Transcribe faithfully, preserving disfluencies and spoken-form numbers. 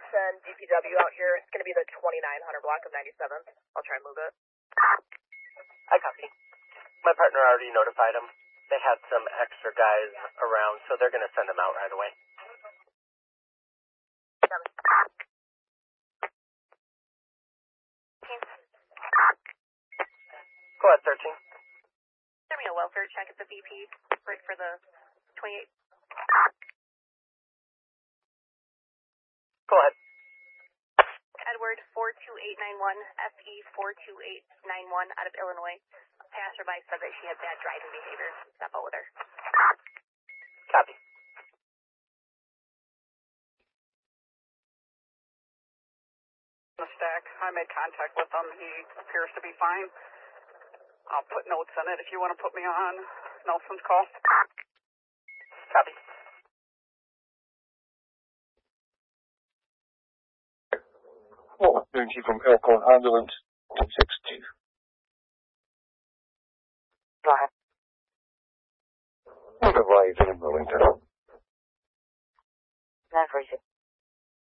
send D P W out here. It's going to be the twenty-nine hundred block of ninety-seventh. I'll try and move it. I copy. My partner already notified them. They had some extra guys around, so they're going to send them out right away. Go ahead, thirteen. Send me a welfare check at the V P right for the twenty-eight. Go ahead. Edward four two eight nine one, F E four two eight nine one out of Illinois. Passerby said that she had bad driving behavior. Step out with her. Copy. The stack. I made contact with him. He appears to be fine. I'll put notes in it if you want to put me on Nelson's call. Copy. What opportunity from Elkhorn Ambulance one six two. Go ahead. What arrived in Wellington? nine forty-six.